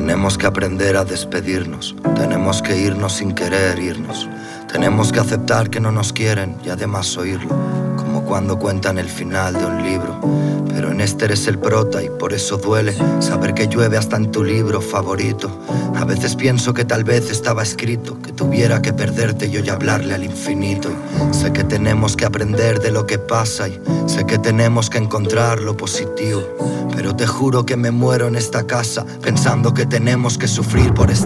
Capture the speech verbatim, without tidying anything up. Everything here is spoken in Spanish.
Tenemos que aprender a despedirnos, tenemos que irnos sin querer irnos. Tenemos que aceptar que no nos quieren y además oírlo, como cuando cuentan el final de un libro. Pero en este eres el prota y por eso duele saber que llueve hasta en tu libro favorito. A veces pienso que tal vez estaba escrito que tuviera que perderte yo y hablarle al infinito. Y sé que tenemos que aprender de lo que pasa y sé que tenemos que encontrar lo positivo. Pero te juro que me muero en esta casa pensando que tenemos que sufrir por estar